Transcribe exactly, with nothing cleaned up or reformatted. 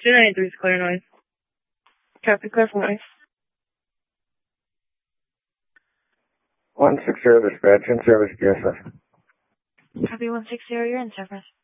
two ninety-three is clear noise. Copy, clear for noise. one sixty dispatch, in service, G S F. Copy one sixty, you're in service.